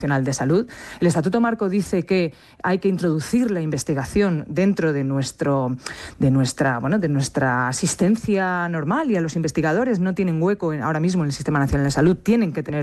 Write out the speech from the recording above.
Nacional de Salud. El Estatuto Marco dice que hay que introducir la investigación dentro de nuestra asistencia normal, y a los investigadores no tienen hueco ahora mismo en el Sistema Nacional de Salud, tienen que tener